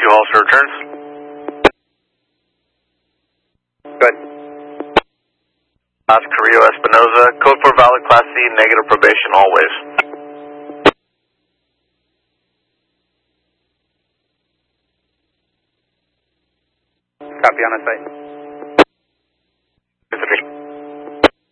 Hollister returns. Good. Oscar Rio Espinoza, code for valid Class C, negative probation, all waves. Copy on the site.